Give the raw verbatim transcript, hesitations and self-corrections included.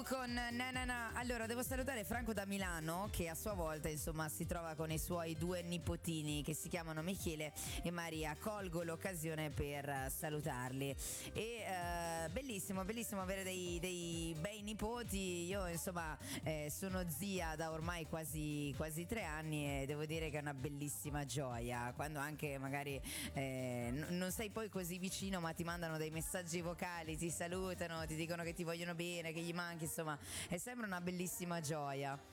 Blu con Nanana. Allora, devo salutare Franco da Milano, che a sua volta insomma si trova con i suoi due nipotini che si chiamano Michele e Maria. Colgo l'occasione per salutarli. E eh, bellissimo, bellissimo avere dei, dei bei nipoti. Io insomma eh, sono zia da ormai quasi, quasi tre anni e devo dire che è una bellissima gioia quando anche magari eh, n- non sei poi così vicino, ma ti mandano dei messaggi vocali, ti salutano, ti dicono che ti vogliono bene, che gli manchi, insomma è sempre una bellissima gioia.